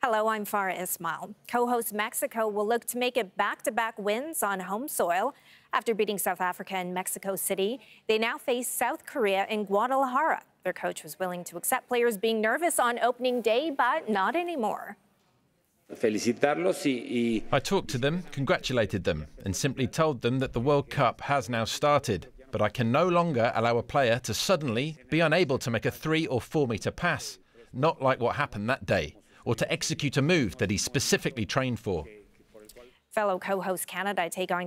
Hello, I'm Farah Ismail. Co-host Mexico will look to make it back-to-back wins on home soil. After beating South Africa in Mexico City, they now face South Korea in Guadalajara. Their coach was willing to accept players being nervous on opening day, but not anymore. I talked to them, congratulated them, and simply told them that the World Cup has now started. But I can no longer allow a player to suddenly be unable to make a 3 or 4 metre pass, not like what happened that day, or to execute a move that he specifically trained for. Fellow co-host Canada take on